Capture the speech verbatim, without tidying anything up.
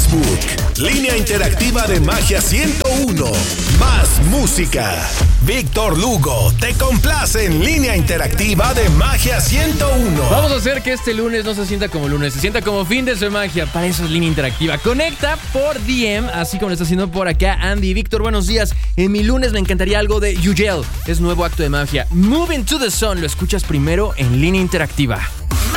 Facebook, Línea Interactiva de Magia ciento uno. Más música. Víctor Lugo te complace en Línea Interactiva de Magia ciento uno. Vamos a hacer que este lunes no se sienta como lunes, se sienta como fin de su magia. Para eso es Línea Interactiva. Conecta por D M, así como lo está haciendo por acá Andy. Víctor, buenos días. En mi lunes me encantaría algo de Yugel. Es nuevo acto de magia. Move into the Sun. Lo escuchas primero en Línea Interactiva.